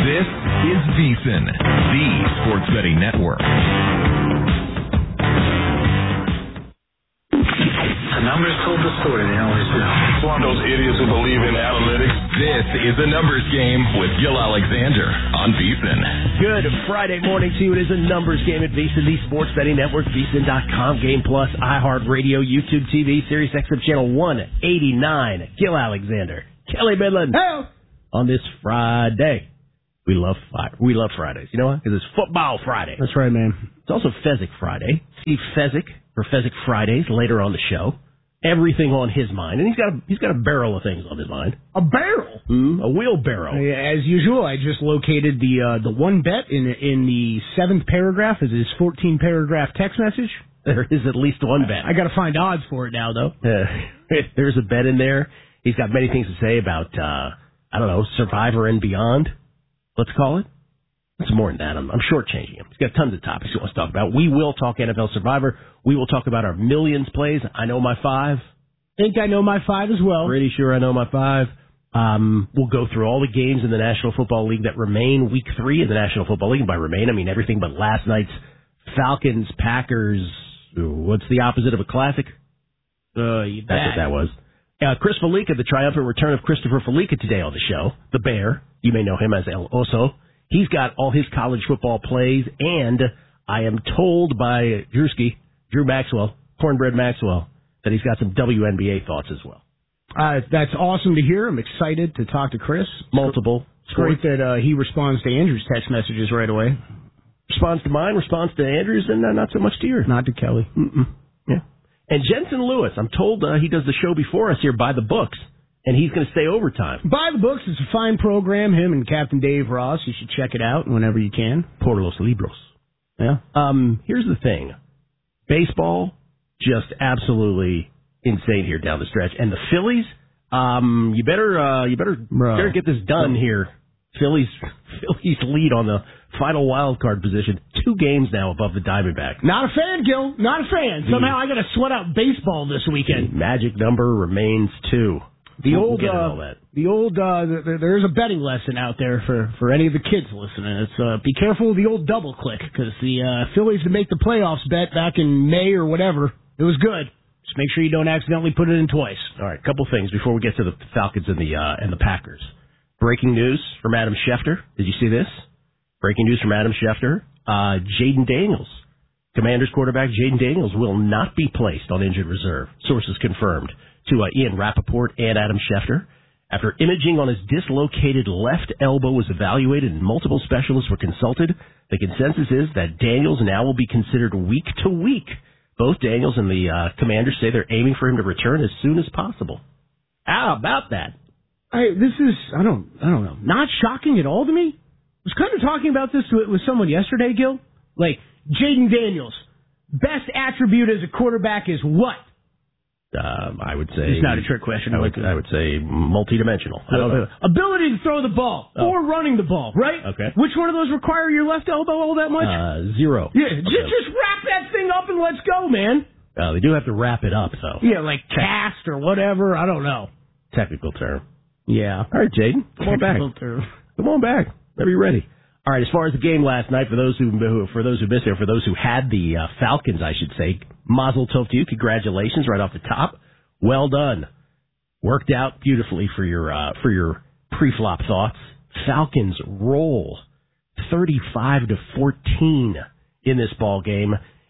This is VSiN, the Sports Betting Network. The numbers told the story, they always do. It's one of those idiots who believe in analytics. This is The Numbers Game with Gil Alexander on VSiN. Good Friday morning to you. It is a numbers game at VSiN, the Sports Betting Network, VSiN.com, Game Plus, iHeartRadio, YouTube TV, Sirius XM Channel 189. Gil Alexander, Kelly Midland. Hey. On this Friday. We love Fridays. You know why? Because it's Football Friday. That's right, man. It's also Fezzik Friday. Steve Fezzik for Fezzik Fridays later on the show. Everything on his mind, and he's got a barrel of things on his mind. A barrel, a wheelbarrow. As usual, I just located the one bet in the 7th paragraph of his 14-paragraph text message. There is at least one bet. I got to find odds for it now, though. There's a bet in there. He's got many things to say about Survivor and beyond. Let's call it. It's more than that. I'm shortchanging him. He's got tons of topics he wants to talk about. We will talk NFL Survivor. We will talk about our millions plays. I know my 5. Think I know my 5 as well. Pretty sure I know my 5. We'll go through all the games in the National Football League that remain. Week 3 in the National Football League. And by remain, I mean everything but last night's Falcons, Packers. What's the opposite of a classic? That's what that was. Chris Felica, the triumphant return of Christopher Felica today on the show. The Bear. You may know him as El Oso. He's got all his college football plays, and I am told by Drew Maxwell, Cornbread Maxwell, that he's got some WNBA thoughts as well. That's awesome to hear. I'm excited to talk to Chris. Multiple. It's great that he responds to Andrew's text messages right away. Responds to mine, responds to Andrew's, and not so much to yours. Not to Kelly. Yeah. And Jensen Lewis, I'm told he does the show before us here by the books. And he's going to stay overtime. By the books, it's a fine program. Him and Captain Dave Ross. You should check it out whenever you can. Por los libros. Yeah. Here's the thing. Baseball, just absolutely insane here down the stretch. And the Phillies, you better get this done here. Phillies lead on the final wild card position, 2 games now above the Diamondbacks. Not a fan, Gil. Not a fan. Somehow I got to sweat out baseball this weekend. The magic number remains 2. There's a betting lesson out there for any of the kids listening. It's be careful of the old double click, because the Phillies to make the playoffs bet back in May or whatever, it was good. Just make sure you don't accidentally put it in twice. All right, couple things before we get to the Falcons and the Packers. Breaking news from Adam Schefter. Did you see this? Breaking news from Adam Schefter. Jaden Daniels, Commanders quarterback Jaden Daniels, will not be placed on injured reserve. Sources confirmed to Ian Rappaport and Adam Schefter. After imaging on his dislocated left elbow was evaluated and multiple specialists were consulted, the consensus is that Daniels now will be considered week to week. Both Daniels and the Commanders say they're aiming for him to return as soon as possible. How about that? I don't know. Not shocking at all to me. I was kind of talking about this with someone yesterday, Gil. Like, Jaden Daniels, best attribute as a quarterback is what? I would say... It's not a trick question. I would say multidimensional. I don't know. Ability to throw the ball or running the ball, right? Okay. Which one of those require your left elbow all that much? 0. Yeah, just wrap that thing up and let's go, man. They do have to wrap it up, though. Yeah, like cast or whatever. I don't know. Technical term. Yeah. All right, Jaden, come on back. Come on back. Whenever you're ready. All right, as far as the game last night, for those who missed it, for those who had the Falcons, I should say, mazel tov to you. Congratulations right off the top. Well done. Worked out beautifully for your pre-flop thoughts. Falcons roll 35-14 in this ball game.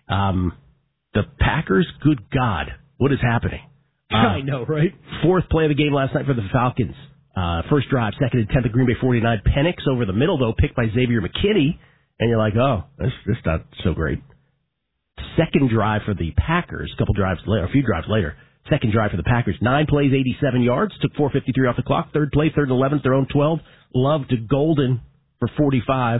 The Packers, good God, what is happening? I know, right? 4th play of the game last night for the Falcons. First drive, 2nd and 10th at Green Bay 49. Penix over the middle, though, picked by Xavier McKinney. And you're like, oh, this not so great. Second drive for the Packers, a few drives later. Second drive for the Packers, 9 plays, 87 yards, took 4:53 off the clock. Third play, 3rd and 11, their own 12. Love to Golden for 45.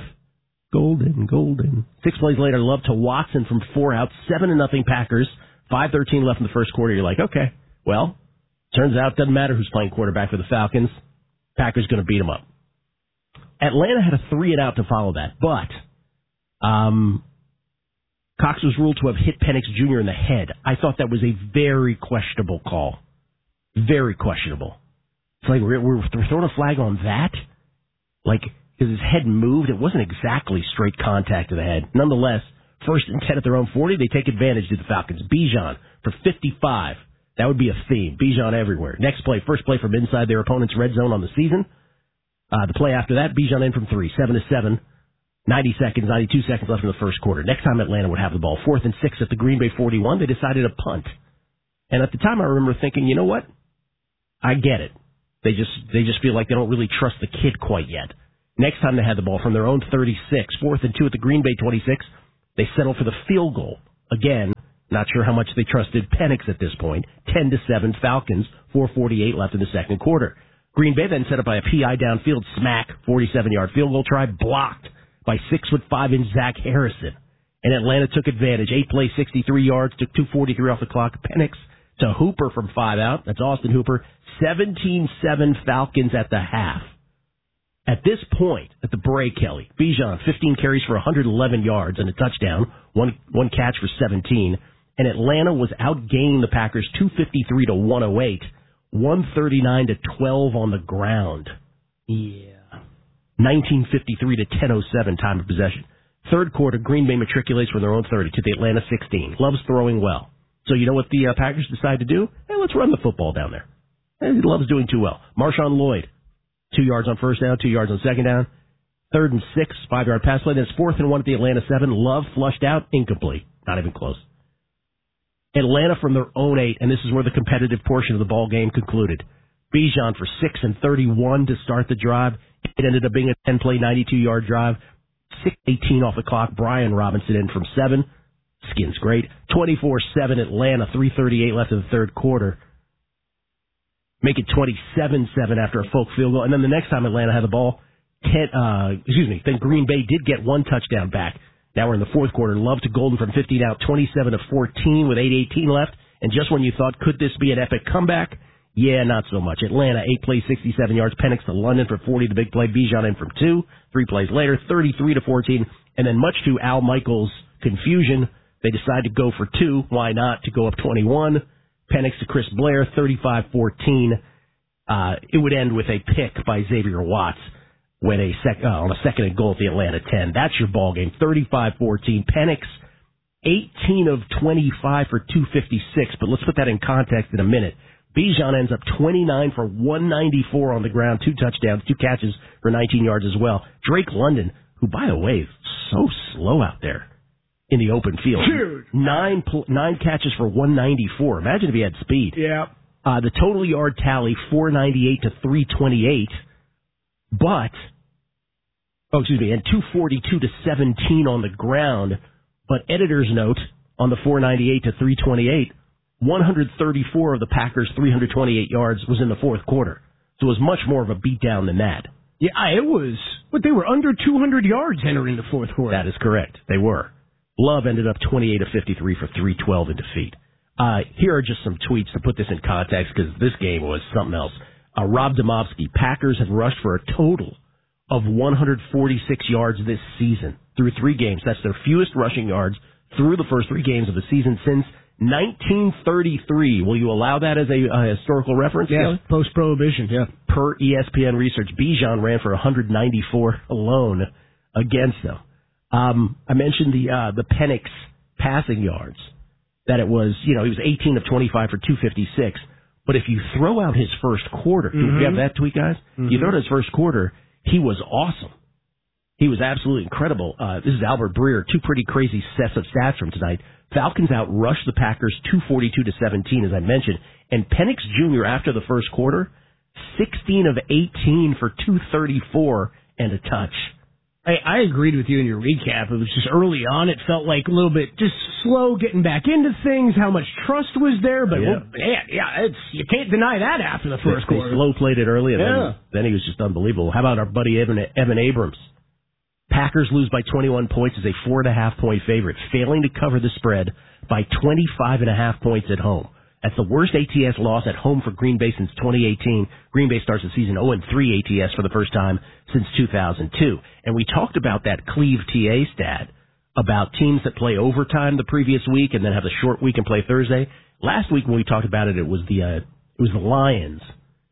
Golden. 6 plays later, Love to Watson from 4 outs, 7-0 Packers. 5:13 left in the first quarter. You're like, okay, well, turns out it doesn't matter who's playing quarterback for the Falcons. Packers going to beat them up. Atlanta had a 3-and-out to follow that, but Cox was ruled to have hit Penix Jr. in the head. I thought that was a very questionable call. Very questionable. It's like we're throwing a flag on that? Like, because his head moved. It wasn't exactly straight contact to the head. Nonetheless, 1st and 10 at their own 40. They take advantage to the Falcons. Bijan for 55. That would be a theme. Bijan everywhere. Next play, first play from inside their opponent's red zone on the season. The play after that, Bijan in from 3, 7-7. 92 seconds left in the first quarter. Next time Atlanta would have the ball, 4th and 6 at the Green Bay 41, they decided to punt. And at the time, I remember thinking, you know what? I get it. They just feel like they don't really trust the kid quite yet. Next time they had the ball from their own 36, 4th and 2 at the Green Bay 26, they settled for the field goal. Again, not sure how much they trusted Penix at this point. 10-7 Falcons, 4:48 left in the second quarter. Green Bay then set up by a PI downfield, smack, 47-yard field goal try, blocked by 6'5" in Zach Harrison. And Atlanta took advantage. 8 plays, 63 yards, took 2:43 off the clock. Penix to Hooper from 5 out. That's Austin Hooper. 17-7 Falcons at the half. At this point, at the break, Kelly, Bijan, 15 carries for 111 yards and a touchdown, one catch for 17. And Atlanta was outgaining the Packers 253-108, 139-12 on the ground. Yeah. 1953-10:07 time of possession. Third quarter, Green Bay matriculates from their own 30 to the Atlanta 16. Love's throwing well. So you know what the Packers decide to do? Hey, let's run the football down there. And Love's doing too well. Marshawn Lloyd, 2 yards on first down, 2 yards on second down. 3rd and 6, 5-yard pass play. Then it's 4th and 1 at the Atlanta 7. Love flushed out, incomplete. Not even close. Atlanta from their own 8, and this is where the competitive portion of the ball game concluded. Bijan for 6 and 31 to start the drive. It ended up being a 10-play, 92-yard drive. 6:18 off the clock. Brian Robinson in from 7. Skin's great. 24-7 Atlanta, 3:38 left in the third quarter. Make it 27-7 after a Folk field goal. And then the next time Atlanta had the ball, then Green Bay did get one touchdown back. Now we're in the fourth quarter. Love to Golden from 15 out, 27-14 with 8:18 left. And just when you thought, could this be an epic comeback? Yeah, not so much. Atlanta, 8 plays, 67 yards. Penix to London for 40, the big play. Bijan in from 2. 3 plays later, 33-14. And then much to Al Michaels' confusion, they decide to go for 2. Why not? To go up 21. Penix to Chris Blair, 35-14. It would end with a pick by Xavier Watts when on a second and goal at the Atlanta 10. That's your ball game, 35-14. Penix, 18 of 25 for 256, but let's put that in context in a minute. Bijan ends up 29 for 194 on the ground, 2 touchdowns, 2 catches for 19 yards as well. Drake London, who, by the way, is so slow out there in the open field. Dude. 9 catches for 194. Imagine if he had speed. Yeah. The total yard tally, 498 to 328. And 242 to 17 on the ground. But editor's note on the 498 to 328, 134 of the Packers' 328 yards was in the fourth quarter. So it was much more of a beatdown than that. Yeah, it was. But they were under 200 yards entering the fourth quarter. That is correct. They were. Love ended up 28 of 53 for 312 in defeat. Here are just some tweets to put this in context because this game was something else. Rob Demovsky, Packers have rushed for a total of 146 yards this season through 3 games. That's their fewest rushing yards through the first 3 games of the season since 1933. Will you allow that as a historical reference? Yes, post-prohibition, yeah. Per ESPN research, Bijan ran for 194 alone against them. I mentioned the Penix passing yards, that it was, he was 18 of 25 for 256. But if you throw out his first quarter, do we have that tweet, guys? You throw out his first quarter, he was awesome. He was absolutely incredible. This is Albert Breer, 2 pretty crazy sets of stats from tonight. Falcons outrushed the Packers 242 to 17, as I mentioned. And Penix Jr., after the first quarter, 16 of 18 for 234 and a touch. I agreed with you in your recap. It was just early on. It felt like a little bit just slow getting back into things, how much trust was there. But, you can't deny that after the first quarter. They slow played it early, and then he was just unbelievable. How about our buddy Evan Abrams? Packers lose by 21 points as a 4.5-point favorite, failing to cover the spread by 25.5 points at home. That's the worst ATS loss at home for Green Bay since 2018. Green Bay starts the season 0-3 ATS for the first time since 2002. And we talked about that Cleve TA stat about teams that play overtime the previous week and then have a short week and play Thursday. Last week when we talked about it, it was the Lions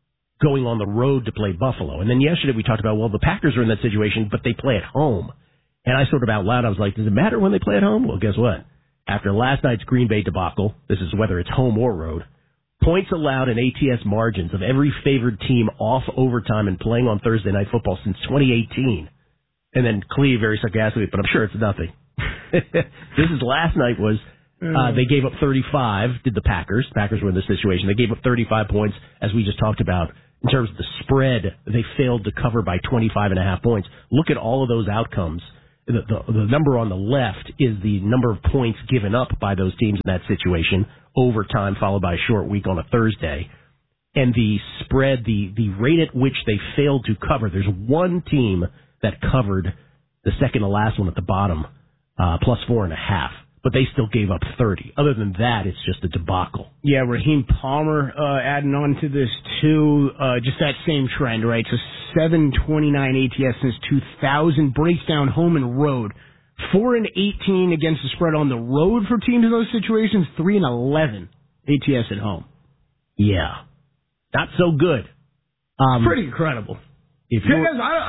going on the road to play Buffalo. And then yesterday we talked about, well, the Packers are in that situation, but they play at home. And I sort of out loud, I was like, does it matter when they play at home? Well, guess what? After last night's Green Bay debacle, this is whether it's home or road, points allowed in ATS margins of every favored team off overtime and playing on Thursday Night Football since 2018. And then Cleve very sarcastically, but I'm sure it's nothing. This is last night was, they gave up 35, did the Packers. Packers were in this situation. They gave up 35 points, as we just talked about. In terms of the spread, they failed to cover by 25.5 points. Look at all of those outcomes. The number on the left is the number of points given up by those teams in that situation, overtime followed by a short week on a Thursday. And the spread, the rate at which they failed to cover, there's one team that covered the second to last one at the bottom, plus 4.5. But they still gave up 30. Other than that, it's just a debacle. Yeah, Raheem Palmer adding on to this, too. Just that same trend, right? So 729 ATS since 2000, breaks down home and road. 4-18 against the spread on the road for teams in those situations, 3-11 ATS at home. Yeah. Not so good. Pretty incredible. If me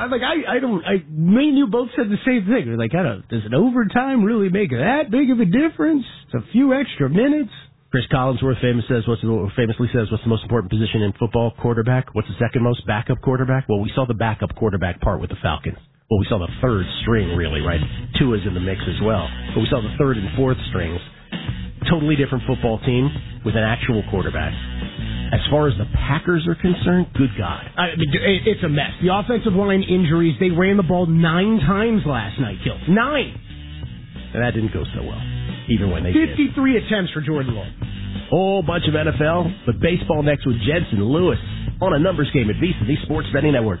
and you both said the same thing. We're like, does an overtime really make that big of a difference? It's a few extra minutes. Chris Collinsworth famously says, what's the most important position in football? Quarterback. What's the second most? Backup quarterback. Well, we saw the backup quarterback part with the Falcons. Well, we saw the third string, really, right? Tua's in the mix as well. But we saw the third and fourth strings. Totally different football team with an actual quarterback. As far as the Packers are concerned, good God. It's a mess. The offensive line injuries, they ran the ball 9 times last night, Gil. 9! And that didn't go so well, even when they 53 attempts for Jordan Love. Whole bunch of NFL, but baseball next with Jensen Lewis on a numbers game at VSiN, the Sports Betting Network.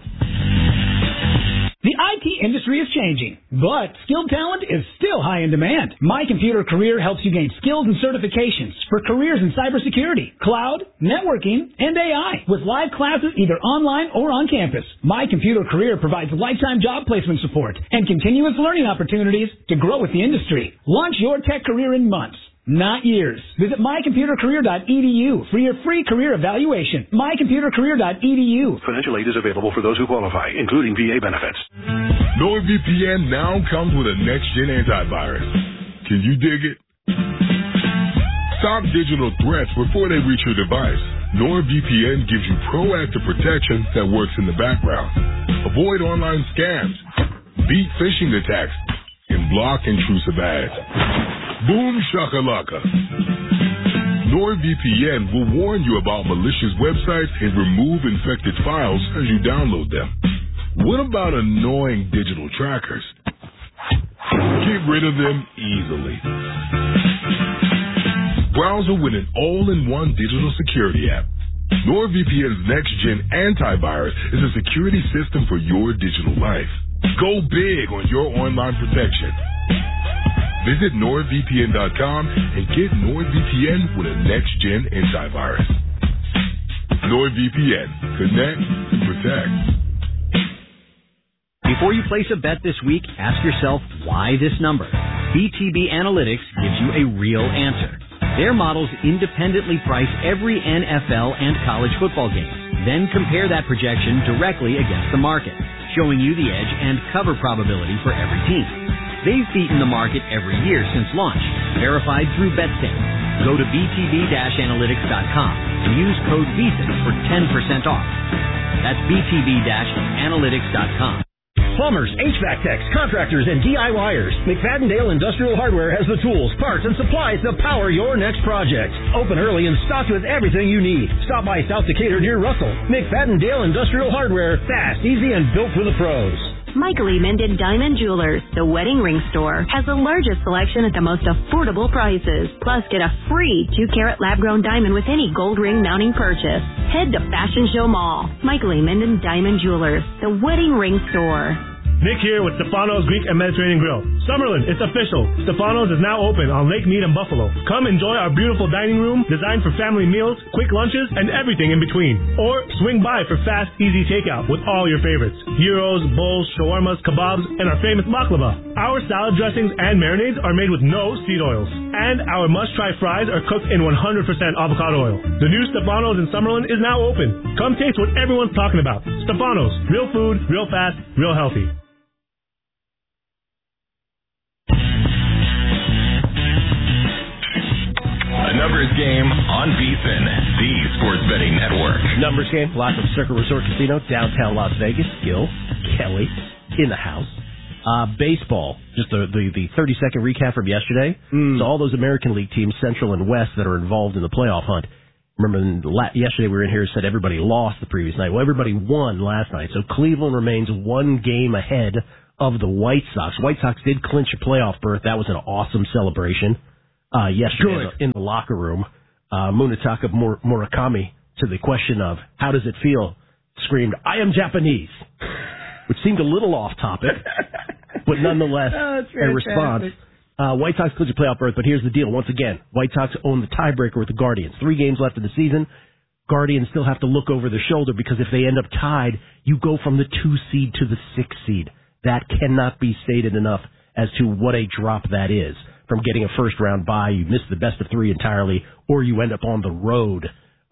The IT industry is changing, but skilled talent is still high in demand. My Computer Career helps you gain skills and certifications for careers in cybersecurity, cloud, networking, and AI, with live classes either online or on campus. My Computer Career provides lifetime job placement support and continuous learning opportunities to grow with the industry. Launch your tech career in months, not years. Visit mycomputercareer.edu for your free career evaluation. mycomputercareer.edu. Financial aid is available for those who qualify, including VA benefits. NordVPN now comes with a next-gen antivirus. Can you dig it? Stop digital threats before they reach your device. NordVPN gives you proactive protection that works in the background. Avoid online scams, beat phishing attacks, and block intrusive ads. Boom shakalaka. NordVPN will warn you about malicious websites and remove infected files as you download them. What about annoying digital trackers? Get rid of them easily. Browse with an all-in-one digital security app. NordVPN's next-gen antivirus is a security system for your digital life. Go big on your online protection. Visit NordVPN.com and get NordVPN with a next-gen antivirus. NordVPN. Connect, protect. Before you place a bet this week, ask yourself, why this number? BTB Analytics gives you a real answer. Their models independently price every NFL and college football game, then compare that projection directly against the market, showing you the edge and cover probability for every team. They've beaten the market every year since launch, verified through BetStamp. Go to btb-analytics.com and use code VSiN for 10% off. That's btb-analytics.com. Plumbers, HVAC techs, contractors, and DIYers. McFadden-Dale Industrial Hardware has the tools, parts, and supplies to power your next project. Open early and stocked with everything you need. Stop by South Decatur near Russell. McFadden-Dale Industrial Hardware. Fast, easy, and built for the pros. Michael E. Minden Diamond Jewelers, the wedding ring store, has the largest selection at the most affordable prices. Plus, get a free 2-carat lab-grown diamond with any gold ring mounting purchase. Head to Fashion Show Mall. Michael E. Minden Diamond Jewelers, the wedding ring store. Nick here with Stefano's Greek and Mediterranean Grill. Summerlin, it's official. Stefano's is now open on Lake Mead and Buffalo. Come enjoy our beautiful dining room designed for family meals, quick lunches, and everything in between. Or swing by for fast, easy takeout with all your favorites. Gyros, bowls, shawarmas, kebabs, and our famous baklava. Our salad dressings and marinades are made with no seed oils. And our must-try fries are cooked in 100% avocado oil. The new Stefano's in Summerlin is now open. Come taste what everyone's talking about. Stefano's. Real food, real fast, real healthy. A numbers game on VSiN, the sports betting network. Numbers game, lots of Circa Resort Casino, downtown Las Vegas. Gil, Kelly, in the house. Baseball, just the 30-second recap from yesterday. So all those American League teams, Central and West, that are involved in the playoff hunt. Remember, yesterday we were in here and said everybody lost the previous night. Well, everybody won last night. So Cleveland remains one game ahead of the White Sox. White Sox did clinch a playoff berth. That was an awesome celebration. Yesterday in the locker room, Munetaka Murakami, to the question of how does it feel, screamed, "I am Japanese," which seemed a little off topic, but nonetheless a response. White Sox clinch a playoff berth, but here's the deal. Once again, White Sox own the tiebreaker with the Guardians. 3 games left in the season. Guardians still have to look over their shoulder because if they end up tied, you go from the 2 seed to the 6 seed. That cannot be stated enough as to what a drop that is. From getting a first-round bye, you miss the best of 3 entirely, or you end up on the road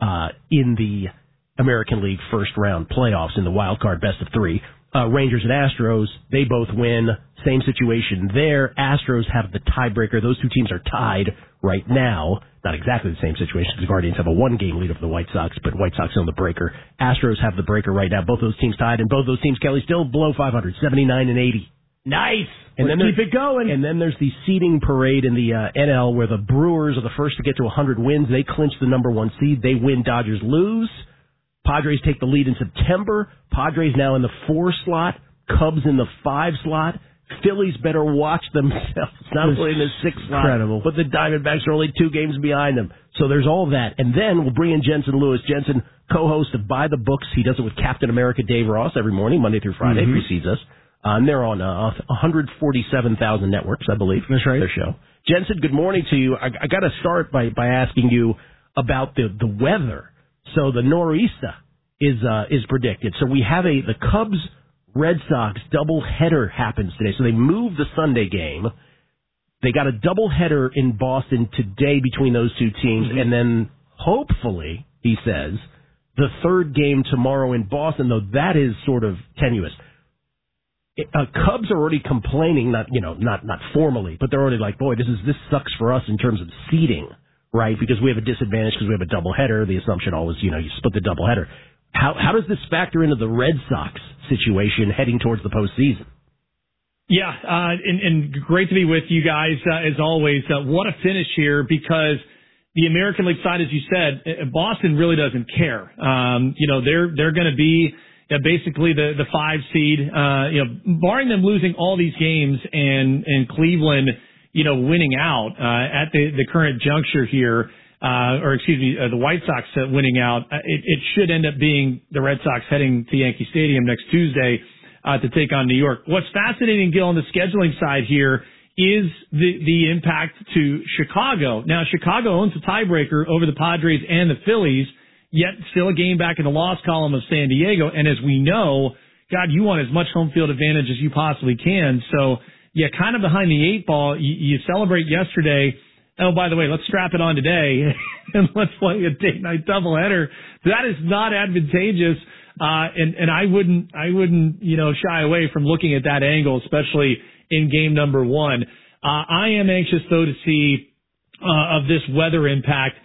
in the American League first-round playoffs in the wild card best of 3. Rangers and Astros, they both win. Same situation there. Astros have the tiebreaker. Those 2 teams are tied right now. Not exactly the same situation because the Guardians have a 1-game lead over the White Sox, but White Sox own the breaker. Astros have the breaker right now. Both those teams tied, and both those teams, Kelly, still below 500, 79 and 80. Nice. And then keep it going. And then there's the seeding parade in the NL where the Brewers are the first to get to 100 wins. They clinch the number 1 seed. They win, Dodgers lose. Padres take the lead in September. Padres now in the 4 slot. Cubs in the 5 slot. Phillies better watch themselves. Not only in the 6 slot, incredible. but the Diamondbacks are only 2 games behind them. So there's all that. And then we'll bring in Jensen Lewis. Jensen, co-host of By the Books. He does it with Captain America Dave Ross every morning, Monday through Friday. Precedes us. And they're on 147,000 networks, I believe. That's right. Their show. Jensen, good morning to you. I got to start by asking you about the weather. So the nor'easter is predicted. So we have the Cubs Red Sox doubleheader happens today. So they moved the Sunday game. They got a doubleheader in Boston today between those 2 teams, and then hopefully, he says, the 3rd game tomorrow in Boston. Though that is sort of tenuous. Cubs are already complaining, not formally, but they're already like, boy, this sucks for us in terms of seeding, right? Because we have a disadvantage because we have a doubleheader. The assumption always, you split the doubleheader. How does this factor into the Red Sox situation heading towards the postseason? Yeah, and great to be with you guys as always. What a finish here because the American League side, as you said, Boston really doesn't care. They're going to be basically the 5 seed, barring them losing all these games and Cleveland, winning out at the current juncture here, the White Sox winning out. It should end up being the Red Sox heading to Yankee Stadium next Tuesday to take on New York. What's fascinating, Gil, on the scheduling side here is the impact to Chicago. Now, Chicago owns the tiebreaker over the Padres and the Phillies, yet still a game back in the loss column of San Diego. And as we know, God, you want as much home field advantage as you possibly can. So, yeah, kind of behind the 8 ball. You celebrate yesterday. Oh, by the way, let's strap it on today and let's play a date-night doubleheader. That is not advantageous. And I wouldn't, shy away from looking at that angle, especially in game number 1. I am anxious, though, to see of this weather impact.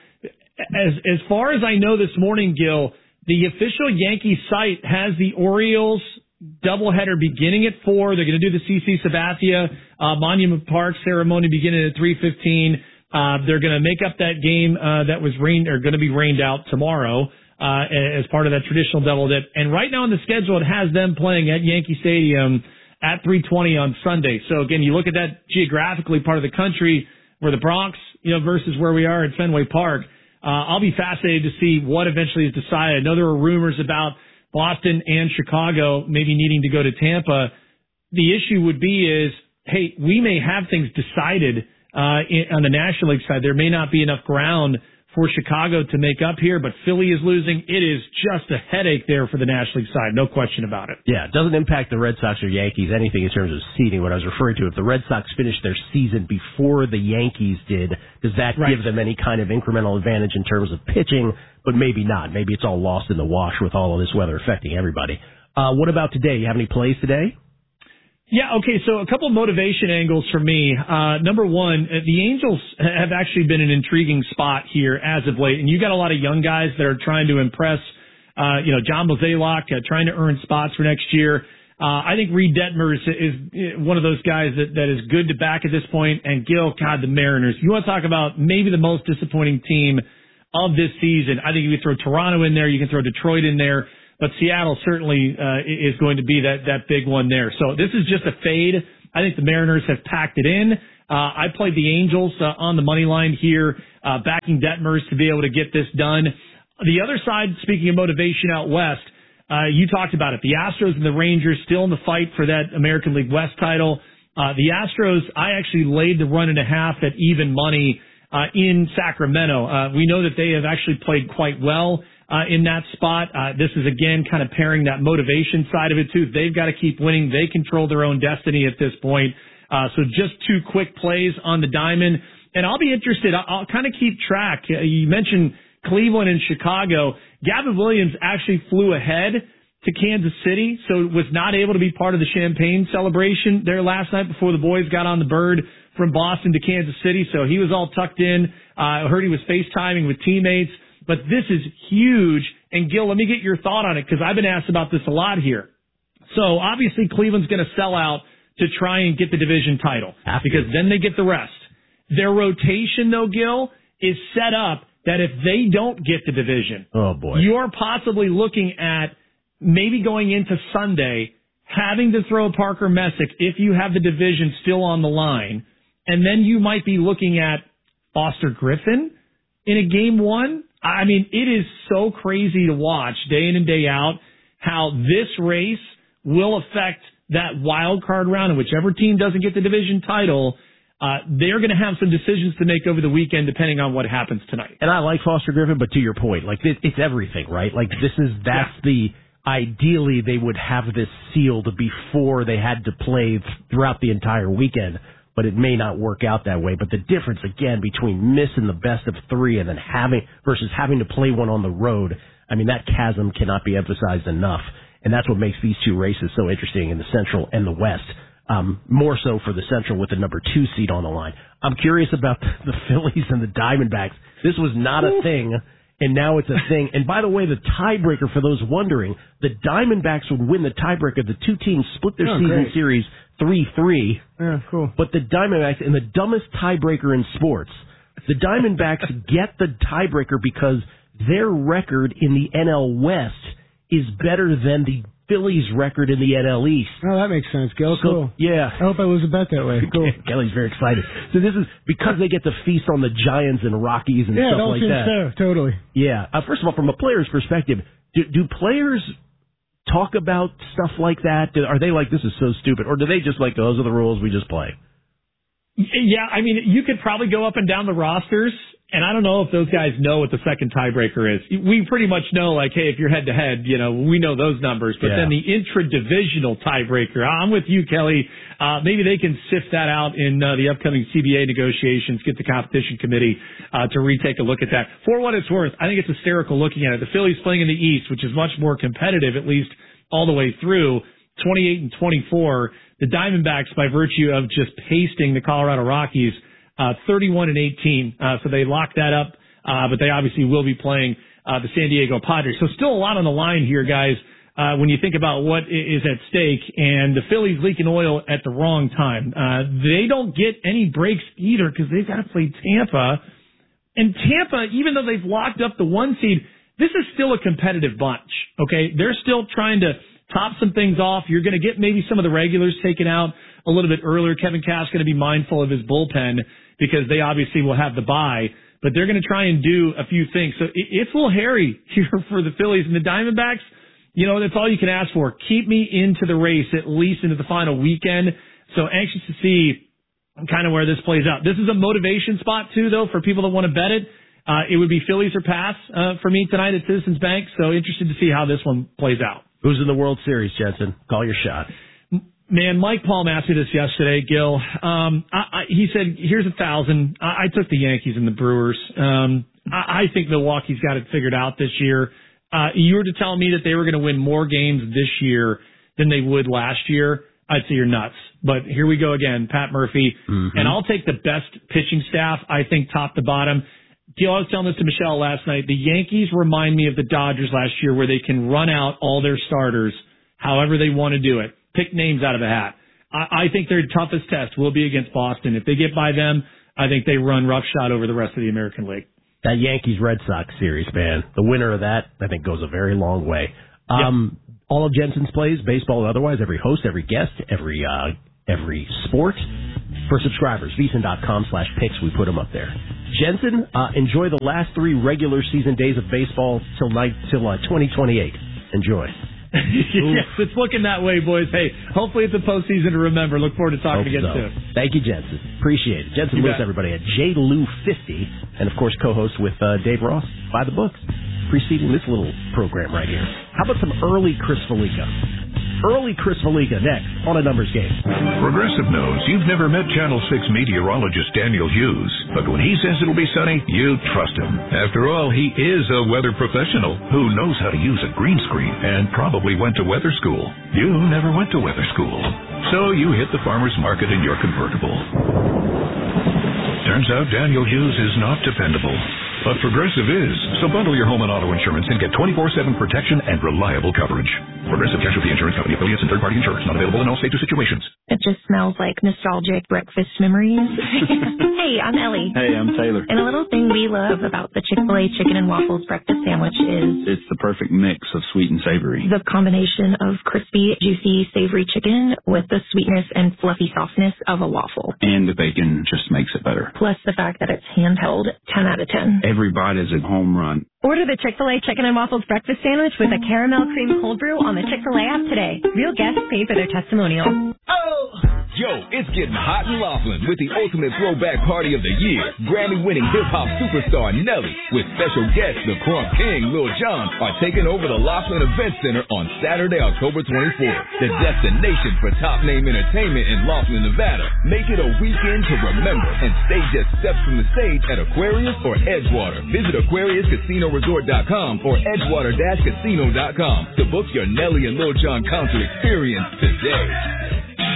As far as I know this morning, Gil, the official Yankee site has the Orioles doubleheader beginning at 4. They're going to do the CC Sabathia Monument Park ceremony beginning at 3:15. They're going to make up that game that was going to be rained out tomorrow as part of that traditional double dip. And right now on the schedule, it has them playing at Yankee Stadium at 3:20 on Sunday. So again, you look at that geographically part of the country where the Bronx, versus where we are at Fenway Park. I'll be fascinated to see what eventually is decided. I know there were rumors about Boston and Chicago maybe needing to go to Tampa. the issue would be is, hey, we may have things decided on the National League side. There may not be enough ground for Chicago to make up here, but Philly is losing. It is just a headache there for the National League side, no question about it. Yeah, it doesn't impact the Red Sox or Yankees anything in terms of seeding. What I was referring to, if the Red Sox finished their season before the Yankees did, does that give them any kind of incremental advantage in terms of pitching? But maybe not. Maybe it's all lost in the wash with all of this weather affecting everybody. What about today? You have any plays today? Yeah, okay, so a couple of motivation angles for me. Number one, the Angels have actually been an intriguing spot here as of late, and you got a lot of young guys that are trying to impress, John Mozeliak, trying to earn spots for next year. I think Reed Detmers is one of those guys that is good to back at this point, and Gil, God, the Mariners. You want to talk about maybe the most disappointing team of this season. I think you can throw Toronto in there, you can throw Detroit in there, but Seattle certainly is going to be that big one there. So this is just a fade. I think the Mariners have packed it in. I played the Angels on the money line here, backing Detmers to be able to get this done. The other side, speaking of motivation out west, you talked about it. The Astros and the Rangers still in the fight for that American League West title. The Astros, I actually laid the 1.5 at even money in Sacramento. We know that they have actually played quite well in that spot. This is, again, kind of pairing that motivation side of it, too. They've got to keep winning. They control their own destiny at this point. So just 2 quick plays on the diamond. And I'll be interested. I'll kind of keep track. You mentioned Cleveland and Chicago. Gavin Williams actually flew ahead to Kansas City, so was not able to be part of the champagne celebration there last night before the boys got on the bird from Boston to Kansas City. So he was all tucked in. I heard he was FaceTiming with teammates. But this is huge. And, Gil, let me get your thought on it, because I've been asked about this a lot here. So, obviously, Cleveland's going to sell out to try and get the division title, because then they get the rest. Their rotation, though, Gil, is set up that if they don't get the division, you're possibly looking at maybe going into Sunday having to throw Parker Messick if you have the division still on the line, and then you might be looking at Foster Griffin in a game 1. I mean, it is so crazy to watch day in and day out how this race will affect that wild card round, and whichever team doesn't get the division title, they're going to have some decisions to make over the weekend depending on what happens tonight. And I like Foster Griffin, but to your point, like it's everything, right? Like ideally they would have this sealed before they had to play throughout the entire weekend. But it may not work out that way. But the difference, again, between missing the best of 3 and then having to play one on the road, I mean, that chasm cannot be emphasized enough. And that's what makes these 2 races so interesting in the Central and the West. More so for the Central with the number 2 seed on the line. I'm curious about the Phillies and the Diamondbacks. This was not a thing, and now it's a thing. And by the way, the tiebreaker, for those wondering, the Diamondbacks would win the tiebreaker. The 2 teams split their season series 3-3. Yeah, cool. But the Diamondbacks, in the dumbest tiebreaker in sports, the Diamondbacks get the tiebreaker because their record in the NL West is better than the Phillies' record in the NL East. Oh, that makes sense, Gil. Cool. Yeah. I hope I lose a bet that way. Cool. Kelly's very excited. So this is because they get to feast on the Giants and Rockies and stuff like that. Yeah, totally. Yeah. First of all, from a player's perspective, do players talk about stuff like that? Are they like, this is so stupid? Or do they just like, those are the rules, we just play? Yeah, I mean, you could probably go up and down the rosters, and I don't know if those guys know what the second tiebreaker is. We pretty much know, like, hey, if you're head-to-head, we know those numbers. But then the intra-divisional tiebreaker, I'm with you, Kelly. Maybe they can sift that out in the upcoming CBA negotiations, get the competition committee to retake a look at that. For what it's worth, I think it's hysterical looking at it. The Phillies playing in the East, which is much more competitive, at least all the way through, 28-24. The Diamondbacks, by virtue of just pasting the Colorado Rockies, 31-18. So they locked that up, but they obviously will be playing the San Diego Padres. So still a lot on the line here, guys, when you think about what is at stake. And the Phillies leaking oil at the wrong time. They don't get any breaks either because they've got to play Tampa. And Tampa, even though they've locked up the 1 seed, this is still a competitive bunch, okay? They're still trying to top some things off. You're going to get maybe some of the regulars taken out a little bit earlier. Kevin Cass going to be mindful of his bullpen because they obviously will have the bye, but they're going to try and do a few things. So it's a little hairy here for the Phillies and the Diamondbacks. that's all you can ask for. Keep me into the race, at least into the final weekend. So anxious to see kind of where this plays out. This is a motivation spot, too, though, for people that want to bet it. It would be Phillies or pass for me tonight at Citizens Bank. So interested to see how this one plays out. Who's in the World Series, Jensen? Call your shot. Man, Mike Palm asked me this yesterday, Gil. He said, here's 1,000. I took the Yankees and the Brewers. I think Milwaukee's got it figured out this year. You were to tell me that they were going to win more games this year than they would last year, I'd say you're nuts. But here we go again, Pat Murphy. Mm-hmm. And I'll take the best pitching staff, I think, top to bottom. Gil, I was telling this to Michelle last night. The Yankees remind me of the Dodgers last year, where they can run out all their starters however they want to do it. Pick names out of a hat. I think their toughest test will be against Boston. If they get by them, I think they run roughshod over the rest of the American League. That Yankees-Red Sox series, man, the winner of that, I think, goes a very long way. Yep. All of Jensen's plays, baseball and otherwise, every host, every guest, every sport. For subscribers, VSiN.com/picks, we put them up there. Jensen, enjoy the last 3 regular season days of baseball till 2028. Enjoy. Yes, it's looking that way, boys. Hey, hopefully it's a postseason to remember. Look forward to talking again soon. Thank you, Jensen. Appreciate it. Jensen Lewis, everybody, at JLou50, and, of course, co-host with Dave Ross, By the Books, preceding this little program right here. How about some early Chris Felica? Early Chris Felica next on A Numbers Game. Progressive knows you've never met Channel 6 meteorologist Daniel Hughes, but when he says it'll be sunny, you trust him. After all, he is a weather professional who knows how to use a green screen and probably went to weather school. You never went to weather school, so you hit the farmer's market in your convertible. Turns out Daniel Hughes is not dependable. But Progressive is. So bundle your home and auto insurance and get 24/7 protection and reliable coverage. Progressive Casualty Insurance Company, affiliates, and third-party insurers. Not available in all states or situations. It just smells like nostalgic breakfast memories. Hey, I'm Ellie. Hey, I'm Taylor. And a little thing we love about the Chick-fil-A Chicken and Waffles breakfast sandwich is... It's the perfect mix of sweet and savory. The combination of crispy, juicy, savory chicken with the sweetness and fluffy softness of a waffle. And the bacon just makes it better. Plus the fact that it's handheld, 10 out of 10. Every bite is a home run. Order the Chick-fil-A Chicken and Waffles breakfast sandwich with a caramel cream cold brew on the Chick-fil-A app today. Real guests pay for their testimonial. Oh! Yo, it's getting hot in Laughlin with the ultimate throwback party of the year. Grammy-winning hip-hop superstar Nelly with special guests the Crump King, Lil Jon are taking over the Laughlin Event Center on Saturday, October 24th. The destination for top-name entertainment in Laughlin, Nevada. Make it a weekend to remember and stay just steps from the stage at Aquarius or Edgewater. Visit AquariusCasinoResort.com or Edgewater-Casino.com to book your Nelly and Lil Jon concert experience today.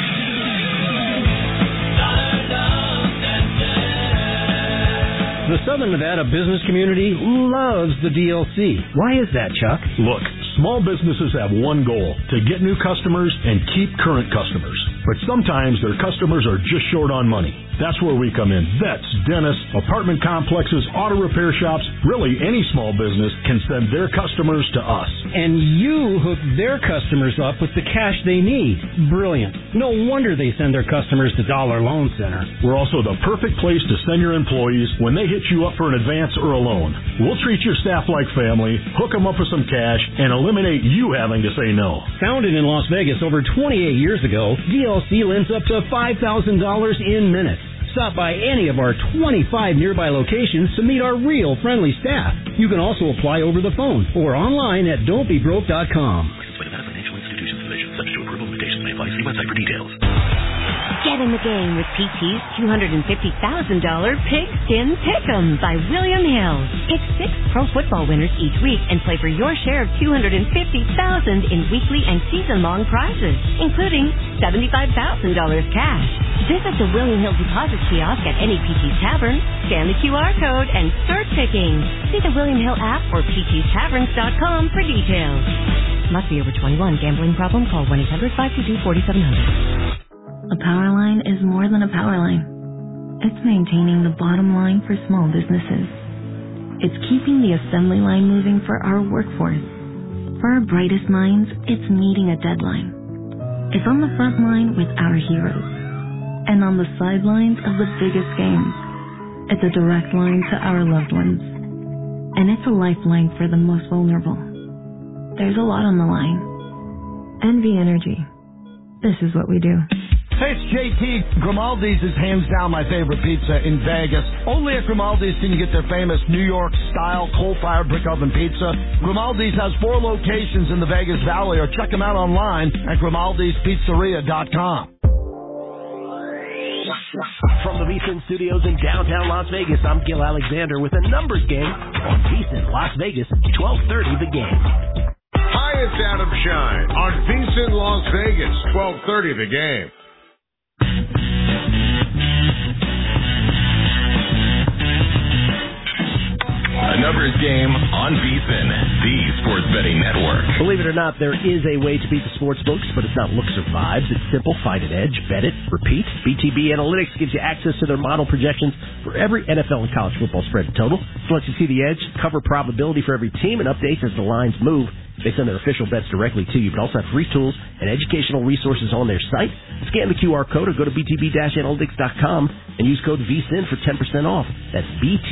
The Southern Nevada business community loves the DLC. Why is that, Chuck? Look, small businesses have one goal, to get new customers and keep current customers. But sometimes their customers are just short on money. That's where we come in. Vets, dentists, apartment complexes, auto repair shops, really any small business can send their customers to us. And you hook their customers up with the cash they need. Brilliant. No wonder they send their customers to Dollar Loan Center. We're also the perfect place to send your employees when they hit you up for an advance or a loan. We'll treat your staff like family, hook them up with some cash, and eliminate you having to say no. Founded in Las Vegas over 28 years ago, DLC lends up to $5,000 in minutes. Stop by any of our 25 nearby locations to meet our real friendly staff. You can also apply over the phone or online at don'tbebroke.com. Nevada Financial Institutions Division. Subject to approval, limitations may apply. See website for details. Get in the game with PT's $250,000 Pigskin Pick'em by William Hill. Pick 6 pro football winners each week and play for your share of $250,000 in weekly and season-long prizes, including $75,000 cash. Visit the William Hill deposit kiosk at any PT's Tavern, scan the QR code, and start picking. See the William Hill app or ptstaverns.com for details. Must be over 21. Gambling problem? Call 1-800-522-4700. A power line is more than a power line. It's maintaining the bottom line for small businesses. It's keeping the assembly line moving for our workforce. For our brightest minds, it's meeting a deadline. It's on the front line with our heroes. And on the sidelines of the biggest games. It's a direct line to our loved ones. And it's a lifeline for the most vulnerable. There's a lot on the line. NV Energy. This is what we do. Hey, it's JT. Grimaldi's is hands down my favorite pizza in Vegas. Only at Grimaldi's can you get their famous New York-style coal-fired brick oven pizza. Grimaldi's has 4 locations in the Vegas Valley, or check them out online at Grimaldi'sPizzeria.com. From the VSiN studios in downtown Las Vegas, I'm Gil Alexander with a numbers game on VSiN Las Vegas, 12:30 The Game. Hi, it's Adam Shine on VSiN Las Vegas, 12:30 The Game. A numbers game on VSiN, the sports betting network. Believe it or not, there is a way to beat the sports books, but it's not looks or vibes. It's simple. Find an edge, bet it, repeat. BTB Analytics gives you access to their model projections for every NFL and college football spread and total. So lets you see the edge, cover probability for every team, and updates as the lines move. They send their official bets directly to you, but also have free tools and educational resources on their site. Scan the QR code or go to btb-analytics.com and use code VSiN for 10% off. That's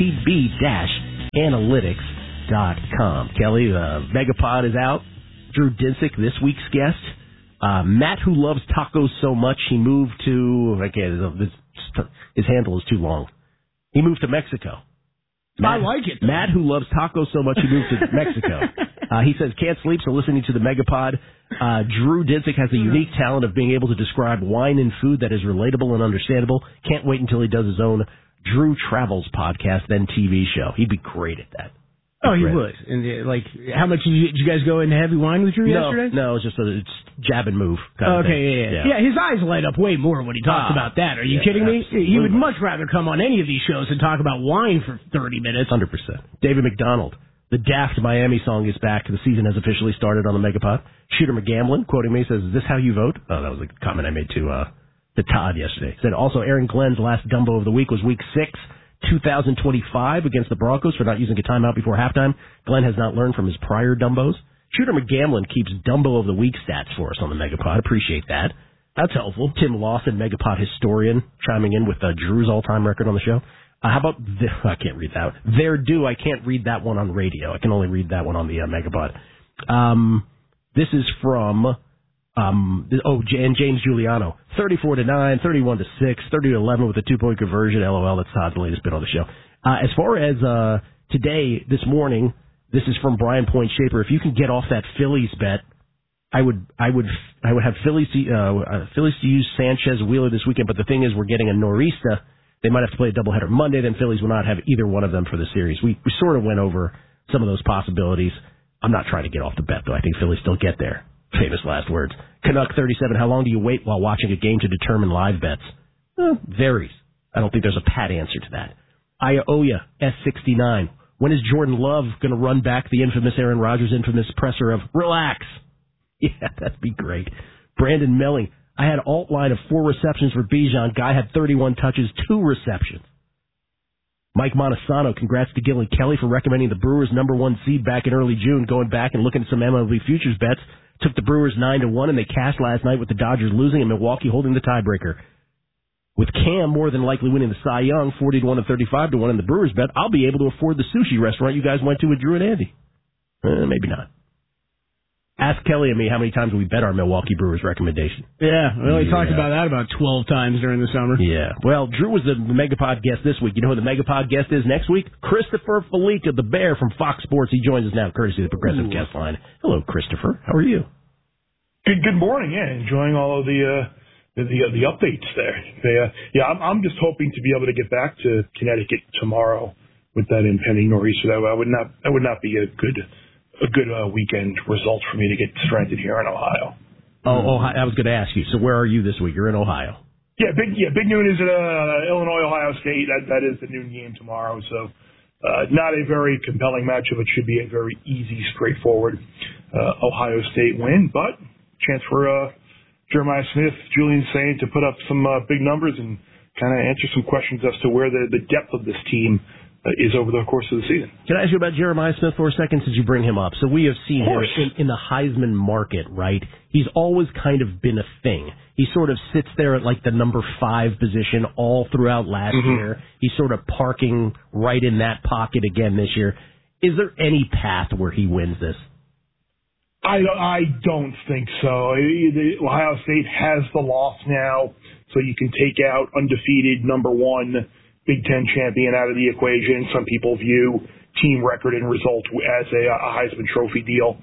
btb-analytics.com. Kelly, Megapod is out. Drew Dinsick, this week's guest. Matt, who loves tacos so much, he moved to, his handle is too long. He moved to Mexico. I like it. Matt, who loves tacos so much, he moved to Mexico. He says, can't sleep, so listening to the Megapod. Drew Dinsick has the unique talent of being able to describe wine and food that is relatable and understandable. Can't wait until he does his own Drew Travels podcast, then TV show. He'd be great at that. Oh, he would. And how much did you guys go into heavy wine with Drew yesterday? No, it's just it's jab and move kind of thing. Yeah, his eyes light up way more when he talks about that. Are you kidding me? Absolutely. He would much rather come on any of these shows and talk about wine for 30 minutes. 100%. David McDonald, the Daft Miami song is back. The season has officially started on the Megapod. Shooter McGamblin, quoting me, says, "Is this how you vote?" Oh, that was a comment I made to Todd yesterday. Said also, Aaron Glenn's last Dumbo of the week was week 6. 2025 against the Broncos for not using a timeout before halftime. Glenn has not learned from his prior Dumbos. Shooter McGamblin keeps Dumbo of the Week stats for us on the Megapod. Appreciate that. That's helpful. Tim Lawson, Megapod historian, chiming in with Drew's all-time record on the show. How about I can't read that. There do. I can't read that one on radio. I can only read that one on the Megapod. This is from and James Giuliano, 34-9, 31-6, 30-11 with a 2-point conversion. LOL, that's Todd's latest bit on the show. As far as today, this morning, this is from Brian Point Shaper. If you can get off that Phillies bet, I would have Phillies to use Sanchez Wheeler this weekend. But the thing is, we're getting a Norista. They might have to play a doubleheader Monday. Then Phillies will not have either one of them for the series. We sort of went over some of those possibilities. I'm not trying to get off the bet though. I think Phillies still get there. Famous last words. Canuck 37, how long do you wait while watching a game to determine live bets? Varies. I don't think there's a pat answer to that. Ioya, S69. When is Jordan Love going to run back the infamous Aaron Rodgers infamous presser of relax? Yeah, that'd be great. Brandon Melling. I had alt line of 4 receptions for Bijan. Guy had 31 touches, 2 receptions. Mike Montesano, congrats to Gil and Kelly for recommending the Brewers #1 seed back in early June. Going back and looking at some MLB futures bets. Took the Brewers 9-1, and they cashed last night with the Dodgers losing and Milwaukee holding the tiebreaker. With Cam more than likely winning the Cy Young, 40-1 and 35-1 in the Brewers bet, I'll be able to afford the sushi restaurant you guys went to with Drew and Andy. Maybe not. Ask Kelly and me how many times we bet our Milwaukee Brewers recommendation. Yeah, we only talked about that about 12 times during the summer. Yeah. Well, Drew was the Megapod guest this week. You know who the Megapod guest is next week? Christopher Felica, the Bear from Fox Sports. He joins us now, courtesy of the Progressive Guest Line. Hello, Christopher. How are you? Good morning. Yeah, enjoying all of the updates there. I'm just hoping to be able to get back to Connecticut tomorrow with that impending nor'easter. That would not be a good weekend result for me to get stranded here in Ohio. Oh, I was going to ask you. So where are you this week? You're in Ohio. Big noon is at Illinois, Ohio State. That is the noon game tomorrow. So not a very compelling matchup. It should be a very easy, straightforward Ohio State win, but chance for Jeremiah Smith, Julian Saint to put up some big numbers and kind of answer some questions as to where the depth of this team is over the course of the season. Can I ask you about Jeremiah Smith for a second since you bring him up? So we have seen him in the Heisman market, right? He's always kind of been a thing. He sort of sits there at like the number 5 position all throughout last year. He's sort of parking right in that pocket again this year. Is there any path where he wins this? I don't think so. Ohio State has the loss now, so you can take out undefeated number one Big Ten champion out of the equation. Some people view team record and result as a Heisman Trophy deal.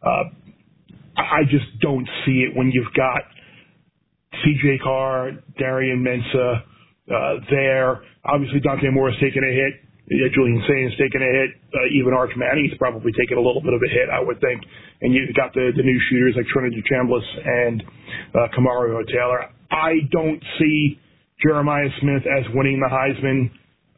I just don't see it when you've got C.J. Carr, Darian Mensah there. Obviously, Dante Moore has taken a hit. Julian Sain has taken a hit. Even Arch Manning's probably taken a little bit of a hit, I would think. And you've got the new shooters like Trinity Chambliss and Kamario Taylor. I don't see Jeremiah Smith as winning the Heisman.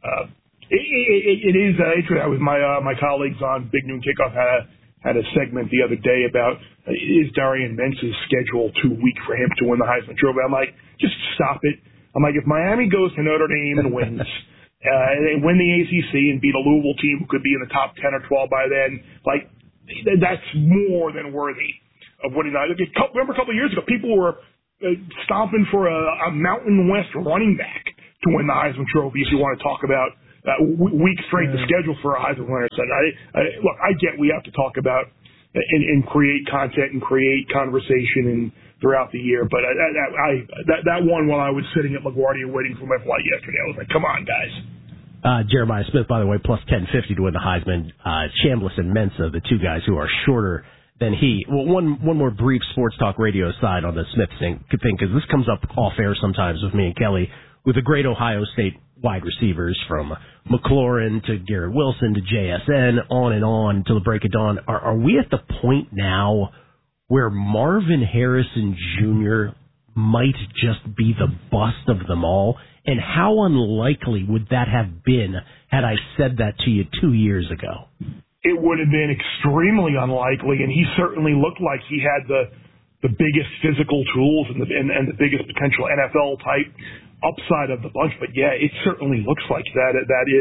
It is interesting. I was my colleagues on Big Noon Kickoff had a segment the other day about is Darian Mensah's schedule too weak for him to win the Heisman Trophy? I'm like, just stop it. I'm like, if Miami goes to Notre Dame and wins, they win the ACC and beat a Louisville team who could be in the top 10 or 12 by then, like, that's more than worthy of winning that. Remember a couple of years ago, people were stomping for a Mountain West running back to win the Heisman Trophy if you want to talk about week straight the schedule for a Heisman winner. So look, I get we have to talk about and create content and create conversation and throughout the year, but that one while I was sitting at LaGuardia waiting for my flight yesterday, I was like, come on, guys. Jeremiah Smith, by the way, plus 1050 to win the Heisman. Chambliss and Mensah, the two guys who are shorter than he. Well, one more brief sports talk radio aside on the Smith thing, because this comes up off air sometimes with me and Kelly, with the great Ohio State wide receivers from McLaurin to Garrett Wilson to JSN, on and on till the break of dawn. Are we at the point now where Marvin Harrison Jr. might just be the bust of them all? And how unlikely would that have been had I said that to you 2 years ago? It would have been extremely unlikely, and he certainly looked like he had the biggest physical tools and the biggest potential NFL type upside of the bunch. But yeah, it certainly looks like that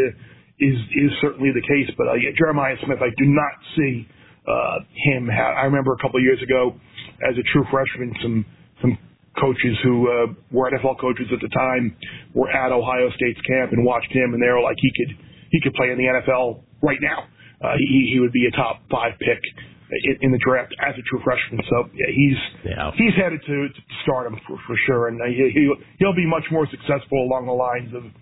is certainly the case. But Jeremiah Smith, I do not see him. I remember a couple of years ago, as a true freshman, some coaches who were NFL coaches at the time were at Ohio State's camp and watched him, and they were like, he could play in the NFL right now. He would be a top 5 pick in the draft as a true freshman. So yeah, he's headed to stardom for sure, and he'll be much more successful along the lines of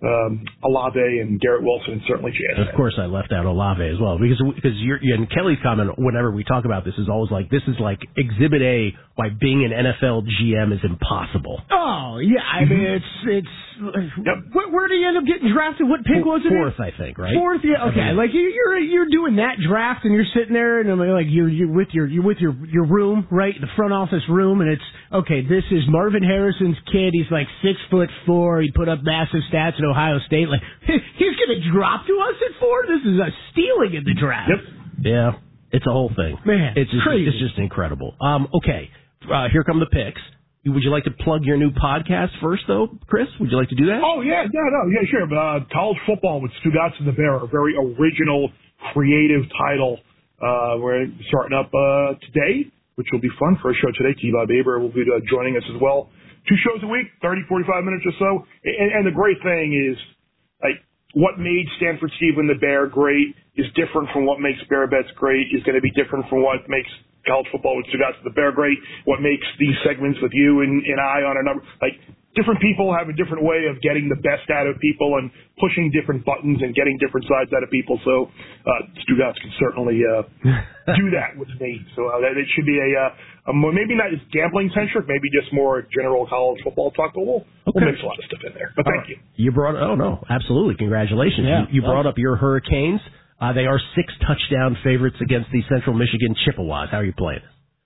Olave and Garrett Wilson, and certainly JSN. Of course, I left out Olave as well because and Kelly's comment whenever we talk about this is always like, this is like Exhibit A, why being an NFL GM is impossible. Oh yeah, I mean it's. Yep. Where did you end up getting drafted? What pick was it? Fourth, I think. Right. Fourth, yeah. Okay, like you're doing that draft, and you're sitting there, and like you're with your room, right, the front office room, and it's okay. This is Marvin Harrison's kid. He's like 6'4". He put up massive stats at Ohio State. Like he's gonna drop to us at 4. This is a stealing in the draft. Yep. Yeah, it's a whole thing. Man, it's just crazy. It's just incredible. Okay, here come the picks. Would you like to plug your new podcast first, though, Chris? Would you like to do that? Oh, yeah, sure. College Football with Stugotz and the Bear, a very original, creative title. We're starting up today, which will be fun for a show today. T-Bob Aber will be joining us as well. 2 shows a week, 30, 45 minutes or so. And the great thing is, like, what made Stanford Steve and the Bear great is different from what makes Bear Bets great, is going to be different from what makes College Football with Stugotz and the Bear great, what makes these segments with you and I on a number, like, different people have a different way of getting the best out of people and pushing different buttons and getting different sides out of people. So Stugotz can certainly do that with me. So it should be a maybe not as gambling centric, maybe just more general college football talk. But we'll mix a lot of stuff in there. But thank you. You brought absolutely, congratulations. Yeah, you brought up your Hurricanes. They are 6-touchdown favorites against the Central Michigan Chippewas. How are you playing?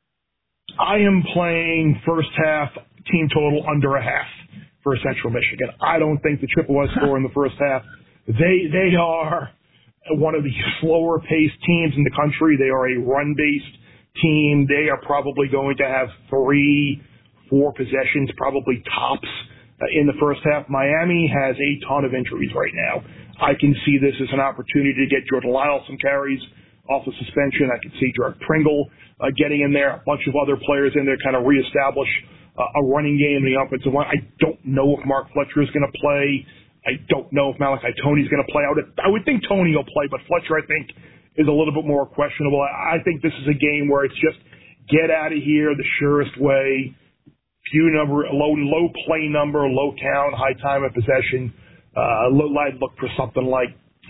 I am playing first half team total under a half for Central Michigan. I don't think the Chippewas score in the first half. They are one of the slower paced teams in the country. They are a run based team. They are probably going to have 3-4 possessions, probably tops in the first half. Miami has a ton of injuries right now. I can see this as an opportunity to get Jordan Lyles some carries off the suspension. I can see Drake Pringle getting in there, a bunch of other players in there, kind of reestablish a running game in the offensive line. I don't know if Mark Fletcher is going to play. I don't know if Malachi Tony is going to play. I would think Tony will play, but Fletcher, I think, is a little bit more questionable. I think this is a game where it's just get out of here the surest way. Low play number, low count, high time of possession. I'd look for something like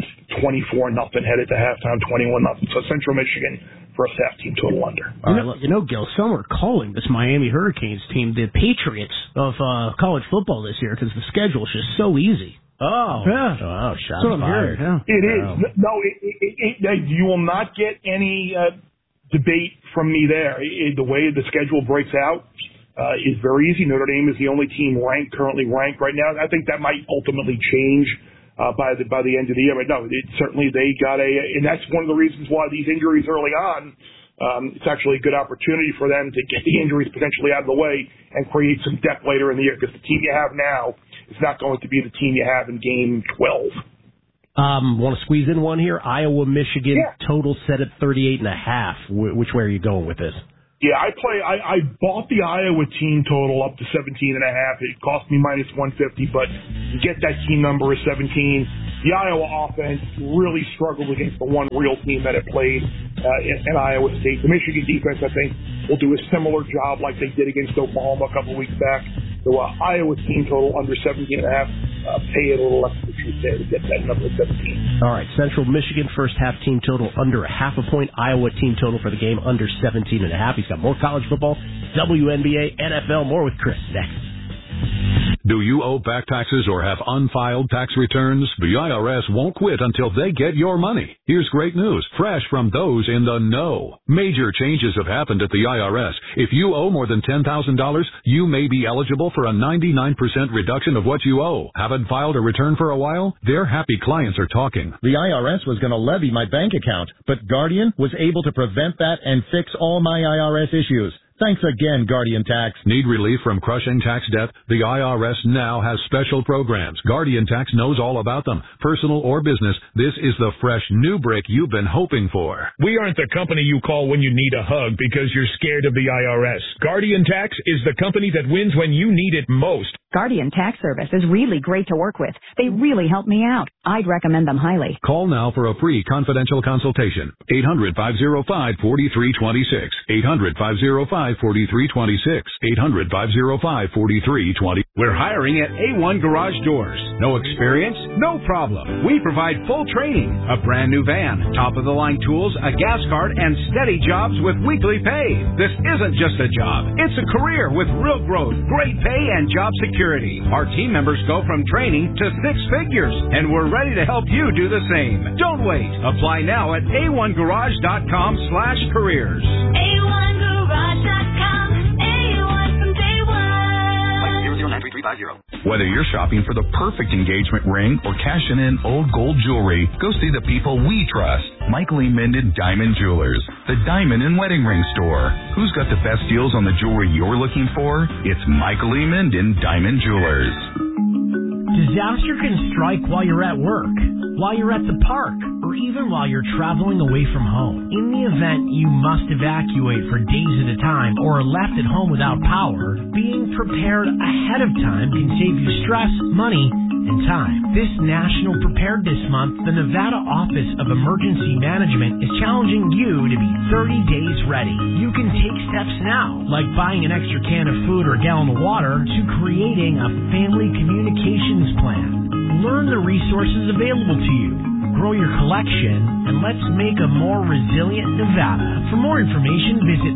24-0 headed to halftime, 21-0. So Central Michigan first half team total under. Gil, some are calling this Miami Hurricanes team the Patriots of college football this year because the schedule is just so easy. Oh, yeah. Oh, shots fired. Yeah. It is. No, you will not get any debate from me there. The way the schedule breaks out is very easy. Notre Dame is the only team currently ranked right now. I think that might ultimately change by the end of the year. But no, they got and that's one of the reasons why these injuries early on. It's actually a good opportunity for them to get the injuries potentially out of the way and create some depth later in the year, because the team you have now is not going to be the team you have in game 12. Want to squeeze in one here? Iowa, Michigan, total set at 38.5. Which way are you going with this? Yeah, I bought the Iowa team total up to 17.5. It cost me minus 150, but you get that team number is 17. The Iowa offense really struggled against the one real team that it played in Iowa State. The Michigan defense, I think, will do a similar job like they did against Oklahoma a couple weeks back. So Iowa team total under 17.5. Pay it a little less if you say to get that number 17. All right, Central Michigan first half team total under 0.5 point. Iowa team total for the game under 17.5. He's got more college football, WNBA, NFL, more with Chris next. Do you owe back taxes or have unfiled tax returns? The IRS won't quit until they get your money. Here's great news, fresh from those in the know. Major changes have happened at the IRS. If you owe more than $10,000, you may be eligible for a 99% reduction of what you owe. Haven't filed a return for a while? Their happy clients are talking. The IRS was going to levy my bank account, but Guardian was able to prevent that and fix all my IRS issues. Thanks again, Guardian Tax. Need relief from crushing tax debt? The IRS now has special programs. Guardian Tax knows all about them. Personal or business, this is the fresh new break you've been hoping for. We aren't the company you call when you need a hug because you're scared of the IRS. Guardian Tax is the company that wins when you need it most. Guardian Tax Service is really great to work with. They really help me out. I'd recommend them highly. Call now for a free confidential consultation. 800-505-4326. 800-505-4326. 800-505-4320. We're hiring at A1 Garage Doors. No experience? No problem. We provide full training, a brand new van, top-of-the-line tools, a gas card, and steady jobs with weekly pay. This isn't just a job. It's a career with real growth, great pay, and job security. Our team members go from training to 6 figures, and we're ready to help you do the same. Don't wait. Apply now at a1garage.com/careers. A1garage.com. A1 from day one. 009350. Whether you're shopping for the perfect engagement ring or cashing in old gold jewelry, go see the people we trust. Michael E. Minden Diamond Jewelers, the diamond and wedding ring store. Who's got the best deals on the jewelry you're looking for? It's Michael E. Minden Diamond Jewelers. Disaster can strike while you're at work, while you're at the park, or even while you're traveling away from home. In the event you must evacuate for days at a time or are left at home without power, being prepared ahead of time can save you stress, money, and time. This National Preparedness Month, the Nevada Office of Emergency Management is challenging you to be 30 days ready. You can take steps now, like buying an extra can of food or gallon of water, to creating a family communications plan. Learn the resources available to you. Grow your collection, and let's make a more resilient Nevada. For more information, visit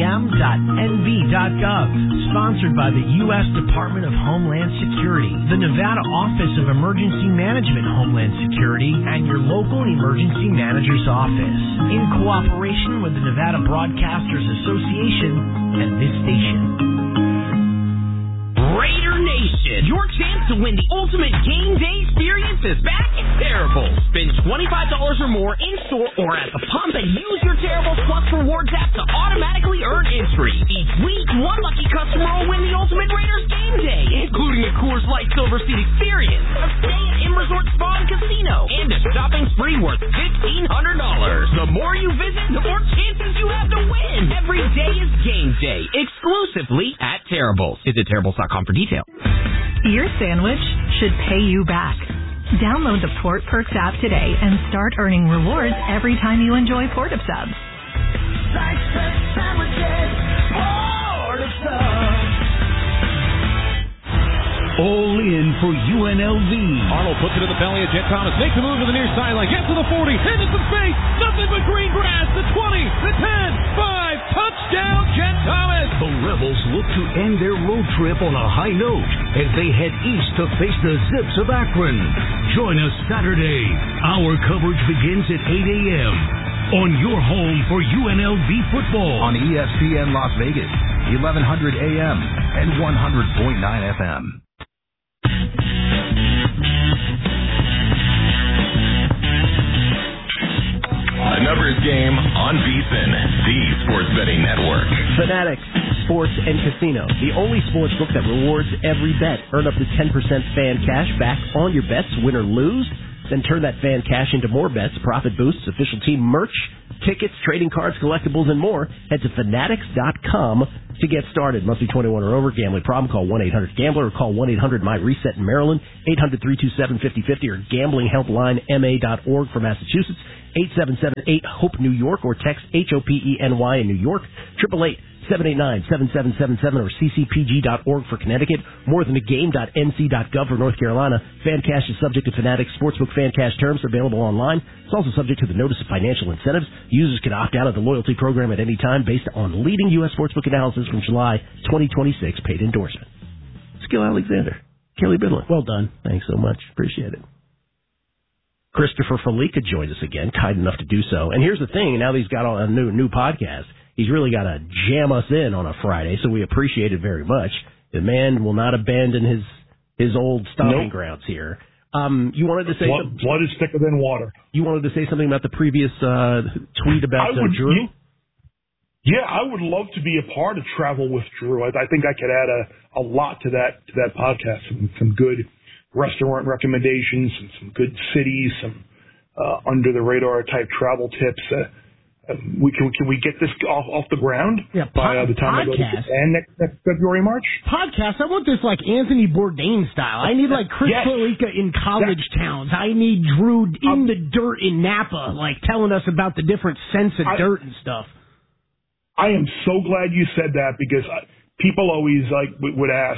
oem.nv.gov. Sponsored by the U.S. Department of Homeland Security, the Nevada Office of Emergency Management Homeland Security, and your local emergency manager's office. In cooperation with the Nevada Broadcasters Association and this station. Raider Nation, your chance to win the ultimate game day experience is back at Terribles. Spend $25 or more in-store or at the pump and use your Terribles Plus Rewards app to automatically earn entry. Each week, one lucky customer will win the ultimate Raiders game day, including a Coors Light Silver Seat experience, a stay at M Resort Spa and Casino, and a shopping spree worth $1,500. The more you visit, the more chances you have to win. Every day is game day, exclusively at Terribles. Visit Terribles.com for details. Your sandwich should pay you back. Download the Port Perks app today and start earning rewards every time you enjoy Port of Subs. All in for UNLV. Arnold puts it in the belly of Jet Thomas. Makes a move to the near sideline. Gets to the 40. Into some space. Nothing but green grass. The 20. The 10. 5. Touchdown, Jet Thomas. The Rebels look to end their road trip on a high note as they head east to face the Zips of Akron. Join us Saturday. Our coverage begins at 8 a.m. on your home for UNLV football. On ESPN Las Vegas, 1100 AM and 100.9 FM. A numbers game on VSiN, the sports betting network. Fanatics Sports and Casino, the only sports book that rewards every bet. Earn up to 10% fan cash back on your bets, win or lose. Then turn that fan cash into more bets, profit boosts, official team merch, tickets, trading cards, collectibles, and more. Head to Fanatics.com to get started. Must be 21 or over. Gambling problem? Call 1-800-GAMBLER or call 1-800-MY-RESET in Maryland, 800-327-5050 or gamblinghelpline.ma.org for Massachusetts, 877-8-HOPE-NEW York or text HOPENY in New York, 888-789-7777 or ccpg.org for Connecticut, morethanagame.nc.gov for North Carolina. Fan cash is subject to Fanatics Sportsbook fan cash terms are available online. It's also subject to the notice of financial incentives. Users can opt out of the loyalty program at any time based on leading U.S. sportsbook analysis from July 2026 paid endorsement. Skill Alexander, Kelly Bidlin. Well done. Thanks so much. Appreciate it. Christopher Felica joins us again, kind enough to do so. And here's the thing, now that he's got a new podcast, he's really got to jam us in on a Friday, so we appreciate it very much. The man will not abandon his old stomping grounds here. You wanted to say blood is thicker than water. You wanted to say something about the previous tweet about Drew? Yeah, I would love to be a part of Travel with Drew. I think I could add a lot to that podcast. Some good restaurant recommendations, and some good cities, some under the radar type travel tips. Can we get this off the ground by the time I go to Japan next February, March? Podcast. I want this like Anthony Bourdain style. I need like Chris Felica in college towns. I need Drew in the dirt in Napa, like telling us about the different scents of dirt and stuff. I am so glad you said that because people always would ask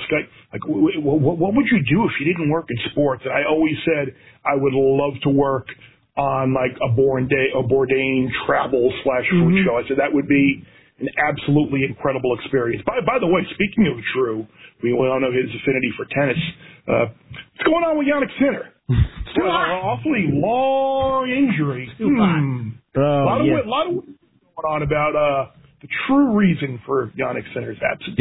what would you do if you didn't work in sports? And I always said I would love to work on like a Bourdain travel / food show. I said that would be an absolutely incredible experience. By the way, speaking of Drew, we all know his affinity for tennis. What's going on with Jannik Sinner? Still an awfully long injury. A lot of going on about the true reason for Jannik Sinner's absence.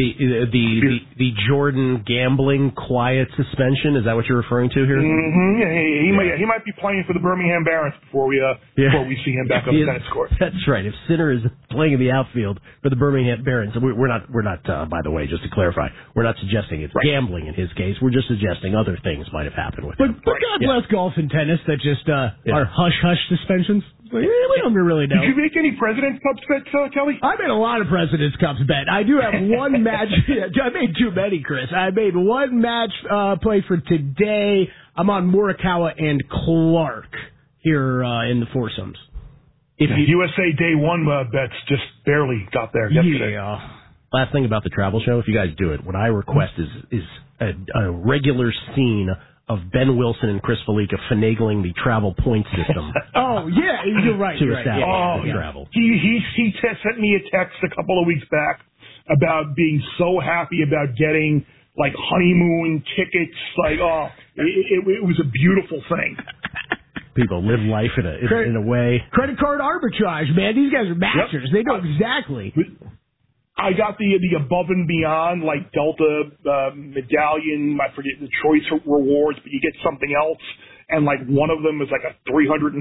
The Jordan gambling quiet suspension. Is that what you're referring to here? Mm-hmm. Yeah, he might be playing for the Birmingham Barons before we see him back on the tennis court. That's right. If Sinner is playing in the outfield for the Birmingham Barons, we're not. By the way, just to clarify, we're not suggesting it's gambling in his case. We're just suggesting other things might have happened with him. But God bless golf and tennis that just are hush suspensions. We don't really know. Did you make any President's Cups bets, Kelly? I made a lot of President's Cups bet. I do have one match. I made too many, Chris. I made one match play for today. I'm on Morikawa and Clark here in the foursomes. USA Day 1 bets just barely got there yesterday. Yeah. Last thing about the travel show, if you guys do it, what I request is a regular scene of Ben Wilson and Chris Felica finagling the travel point system. Oh, yeah, you're right. To establish travel. He sent me a text a couple of weeks back about being so happy about getting, like, honeymoon tickets. Like, it was a beautiful thing. People live life in a way. Credit card arbitrage, man. These guys are masters. Yep. They know exactly. I got the above and beyond, like Delta medallion, I forget the choice rewards, but you get something else. And like one of them is like a $350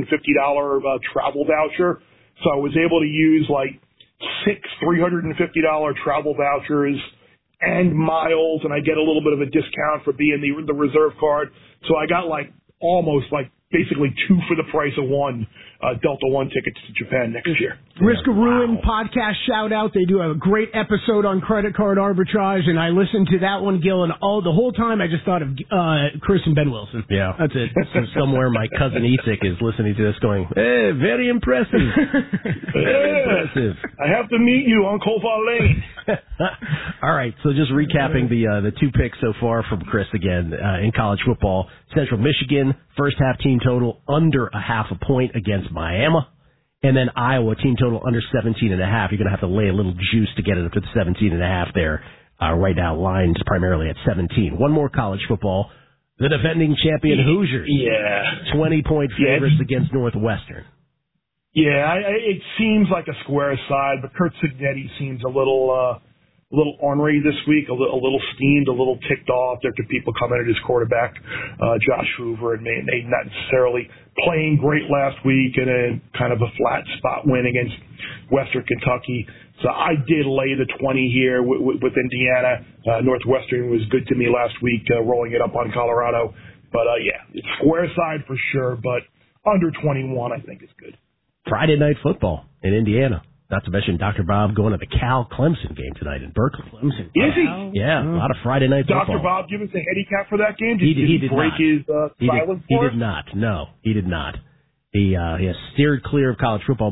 travel voucher. So I was able to use like 6 $350 travel vouchers and miles, and I get a little bit of a discount for being the reserve card. So I got like almost like basically 2 for the price of 1 Delta One tickets to Japan next year. Risk of Ruin podcast shout out. They do a great episode on credit card arbitrage, and I listened to that one, Gil, and the whole time I just thought of Chris and Ben Wilson. Yeah. That's it. So somewhere my cousin Isik is listening to this going, hey, very impressive. Very impressive. I have to meet you on Kofar Lane. All right, so just recapping the 2 picks so far from Chris again in college football. Central Michigan, first half team total under 0.5 point against Miami. And then Iowa, team total under 17.5. You're going to have to lay a little juice to get it up to the 17.5 there. Right now, lines primarily at 17. One more college football. The defending champion Hoosiers. Yeah. 20-point favorites against Northwestern. Yeah, it seems like a square side, but Kurt Cignetti seems a little ornery this week, a little steamed, a little ticked off. There could people come in at his quarterback, Josh Hoover, and may not necessarily playing great last week, and then kind of a flat spot win against Western Kentucky. So I did lay the 20 here with Indiana. Northwestern was good to me last week, rolling it up on Colorado. But yeah, it's square side for sure, but under 21 I think is good. Friday night football in Indiana. Not to mention Dr. Bob going to the Cal-Clemson game tonight in Berkeley. Clemson. Is he? Yeah, a lot of Friday night football. Dr. Bob give us a handicap for that game? Did he break not. his silence He for did not. No, he did not. He has steered clear of college football.